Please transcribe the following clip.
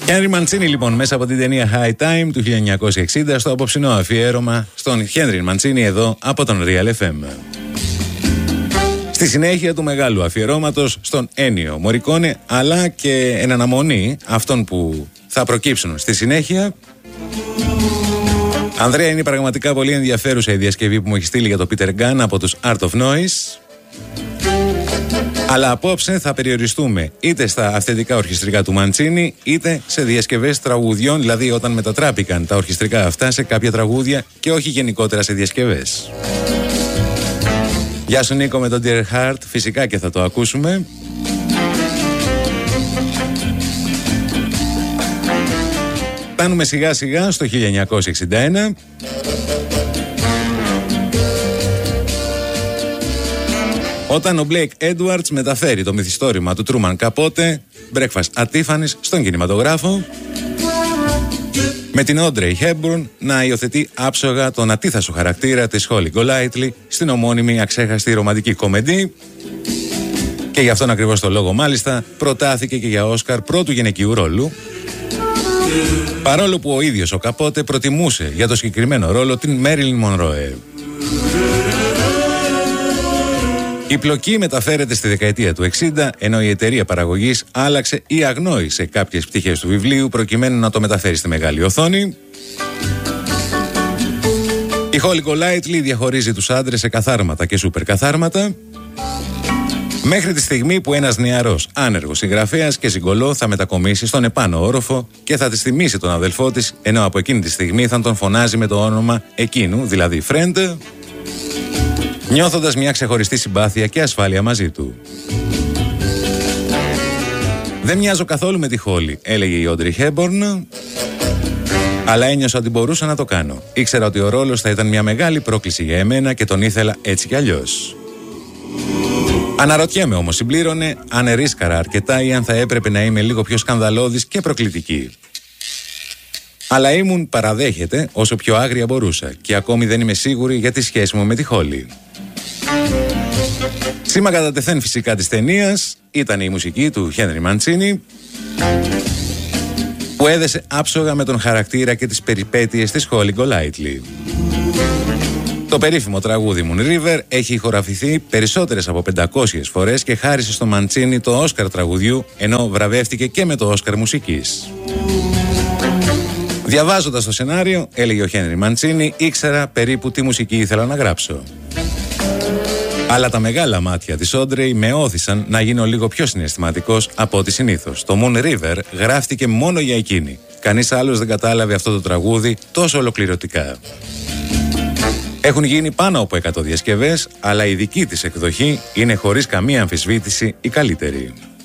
Χένρι Μαντσίνι λοιπόν μέσα από την ταινία High Time του 1960 στο απόψινό αφιέρωμα στον Χένρι Μαντσίνι εδώ από τον Real FM. Στη συνέχεια του μεγάλου αφιερώματος στον Ένιο Μορικόνε, αλλά και εν αναμονή αυτών που θα προκύψουν στη συνέχεια. Ανδρέα, είναι πραγματικά πολύ ενδιαφέρουσα η διασκευή που μου έχει στείλει για το Peter Gunn από τους Art of Noise. Αλλά απόψε θα περιοριστούμε είτε στα αυθεντικά ορχιστρικά του Μαντσίνι, είτε σε διασκευές τραγουδιών, δηλαδή όταν μετατράπηκαν τα ορχιστρικά αυτά σε κάποια τραγούδια και όχι γενικότερα σε διασκευές. Γεια σου Νίκο με τον Dear Heart, φυσικά και θα το ακούσουμε. Φτάνουμε σιγά σιγά στο 1961. Όταν ο Blake Edwards μεταφέρει το μυθιστόρημα του Truman Capote, Breakfast at Tiffany's, στον κινηματογράφο, με την Audrey Hepburn να υιοθετεί άψογα τον ατίθασο χαρακτήρα της Holly Golightly στην ομώνυμη αξέχαστη ρομαντική κομμεντή, και γι' αυτόν ακριβώς το λόγο μάλιστα προτάθηκε και για Όσκαρ πρώτου γυναικείου ρόλου, παρόλο που ο ίδιος ο Καπότε προτιμούσε για το συγκεκριμένο ρόλο την Marilyn Monroe. Η πλοκή μεταφέρεται στη δεκαετία του 60, ενώ η εταιρεία παραγωγής άλλαξε ή αγνόησε κάποιες πτυχές του βιβλίου προκειμένου να το μεταφέρει στη μεγάλη οθόνη. Η Holly Golightly διαχωρίζει τους άντρες σε καθάρματα και σούπερ καθάρματα, μέχρι τη στιγμή που ένας νεαρός άνεργος συγγραφέας και συγκολό θα μετακομίσει στον επάνω όροφο και θα της θυμίσει τον αδελφό της, ενώ από εκείνη τη στιγμή θα τον φωνάζει με το όνομα εκείνου, δηλαδή friend, νιώθοντας μια ξεχωριστή συμπάθεια και ασφάλεια μαζί του. «Δεν μοιάζω καθόλου με τη Χόλη», έλεγε η Audrey Hepburn, αλλά ένιωσα ότι μπορούσα να το κάνω. Ήξερα ότι ο ρόλος θα ήταν μια μεγάλη πρόκληση για εμένα και τον ήθελα έτσι κι αλλιώς. Αναρωτιέμαι όμως, συμπλήρωνε, αν ρίσκαρα αρκετά ή αν θα έπρεπε να είμαι λίγο πιο σκανδαλώδης και προκλητική. Αλλά ήμουν, παραδέχεται, όσο πιο άγρια μπορούσα και ακόμη δεν είμαι σίγουρη για τη σχέση μου με τη Χόλη. Σήμα κατά τεθέν φυσικά της ταινίας ήταν η μουσική του Χένρι Μαντσίνι, που έδεσε άψογα με τον χαρακτήρα και τις περιπέτειες της Holly Golightly. Το περίφημο τραγούδι Moon River έχει ηχογραφηθεί περισσότερες από 500 φορές και χάρισε στο Μαντσίνι το Όσκαρ τραγουδιού, ενώ βραβεύτηκε και με το Όσκαρ μουσικής. Διαβάζοντας το σενάριο, έλεγε ο Χένρι Μαντσίνι, ήξερα περίπου τι μουσική ήθελα να γράψω. Αλλά τα μεγάλα μάτια της Audrey με όθησαν να γίνω λίγο πιο συναισθηματικός από ό,τι συνήθως. Το Moon River γράφτηκε μόνο για εκείνη. Κανείς άλλος δεν κατάλαβε αυτό το τραγούδι τόσο ολοκληρωτικά. Έχουν γίνει πάνω από 100 διασκευές, αλλά η δική της εκδοχή είναι χωρίς καμία αμφισβήτηση η καλύτερη.